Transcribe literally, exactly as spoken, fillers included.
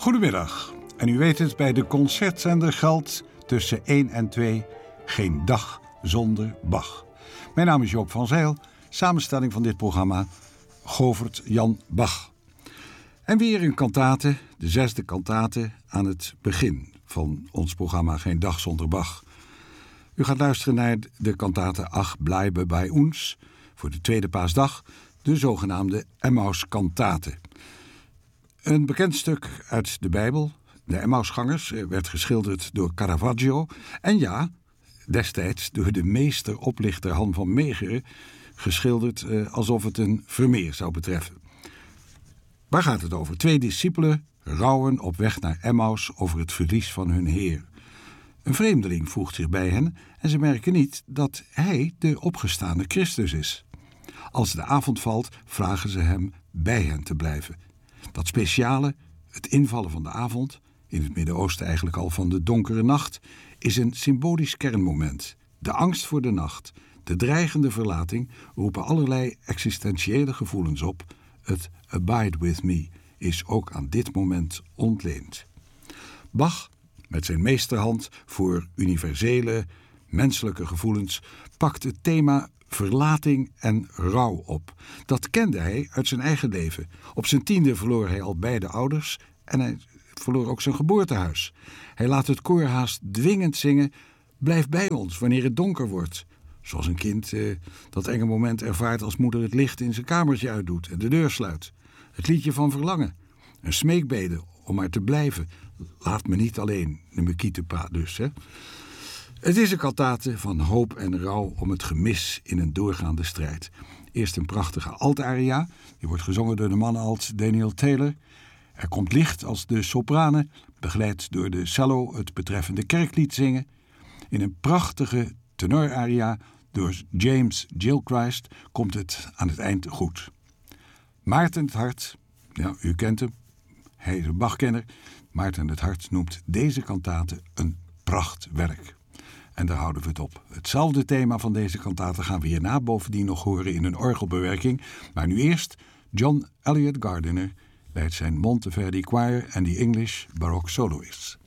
Goedemiddag. En u weet het, bij de concertzender geldt tussen één en twee geen dag zonder Bach. Mijn naam is Joop van Zijl, samenstelling van dit programma Govert Jan Bach. En weer een kantate, de zesde kantate aan het begin van ons programma Geen dag zonder Bach. U gaat luisteren naar de kantate Ach bleibe bij ons, voor de tweede paasdag, de zogenaamde Emmaus-kantate. Een bekend stuk uit de Bijbel, de Emmausgangers, werd geschilderd door Caravaggio. En ja, destijds door de meester oplichter Han van Meegeren, geschilderd eh, alsof het een Vermeer zou betreffen. Waar gaat het over? Twee discipelen rouwen op weg naar Emmaus over het verlies van hun Heer. Een vreemdeling voegt zich bij hen en ze merken niet dat hij de opgestane Christus is. Als de avond valt, vragen ze hem bij hen te blijven. Dat speciale, het invallen van de avond, in het Midden-Oosten eigenlijk al van de donkere nacht, is een symbolisch kernmoment. De angst voor de nacht, de dreigende verlating roepen allerlei existentiële gevoelens op. Het abide with me is ook aan dit moment ontleend. Bach, met zijn meesterhand voor universele, menselijke gevoelens, pakt het thema verlating en rouw op. Dat kende hij uit zijn eigen leven. Op zijn tiende verloor hij al beide ouders en hij verloor ook zijn geboortehuis. Hij laat het koor haast dwingend zingen: blijf bij ons wanneer het donker wordt. Zoals een kind eh, dat enge moment ervaart als moeder het licht in zijn kamertje uitdoet en de deur sluit. Het liedje van verlangen. Een smeekbede om maar te blijven. Laat me niet alleen, de Mekietepa dus. Hè. Het is een kantate van hoop en rouw om het gemis in een doorgaande strijd. Eerst een prachtige altaria, die wordt gezongen door de mannenalt Daniel Taylor. Er komt licht als de sopranen, begeleid door de cello, het betreffende kerklied zingen. In een prachtige tenoraria door James Gilchrist komt het aan het eind goed. Maarten het Hart, ja, u kent hem, hij is een Bachkenner. Maarten het Hart noemt deze kantate een prachtwerk. En daar houden we het op. Hetzelfde thema van deze kantate gaan we hierna bovendien nog horen in een orgelbewerking. Maar nu eerst John Elliott Gardiner leidt zijn Monteverdi Choir en The English Baroque Soloists.